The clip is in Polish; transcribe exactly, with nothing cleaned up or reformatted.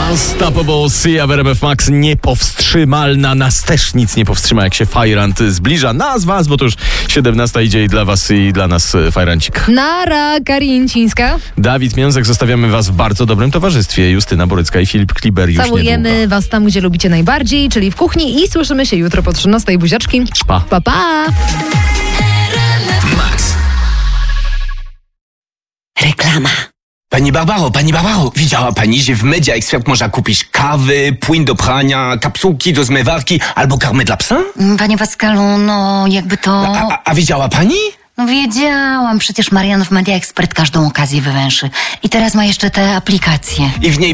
Unstoppable Sia w R M F Max, niepowstrzymalna. Nas też nic nie powstrzyma, jak się Fajrant zbliża. Nas, was, bo to już siedemnasta idzie i dla was i dla nas Fajrancik. Nara, Karincińska. Dawid Miązek, zostawiamy was w bardzo dobrym towarzystwie. Justyna Borycka i Filip Kliber już Całujemy niedługo. was tam, gdzie lubicie najbardziej, czyli w kuchni, i słyszymy się jutro po trzynastej. Buziaczki. Pa. Pa, pa. Max. Reklama. Pani Barbaro, pani Barbaro, widziała pani, że w Media Expert można kupić kawy, płyn do prania, kapsułki do zmywarki albo karmę dla psa? Panie Pascalu, no jakby to... A, a, a widziała pani? No wiedziałam, przecież Marian w Media Expert każdą okazję wywęszy. I teraz ma jeszcze te aplikacje. I w niej